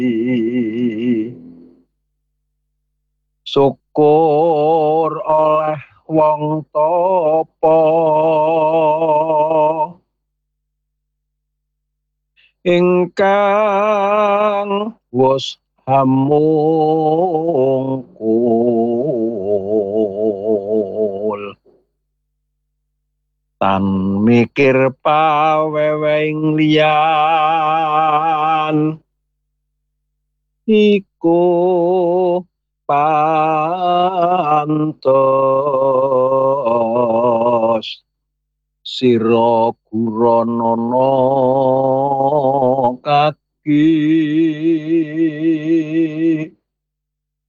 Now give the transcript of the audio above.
syukur oleh wong tapa ingkang wus hamungkul tan mikir paweweng liyan iku pantos sira guranana kaki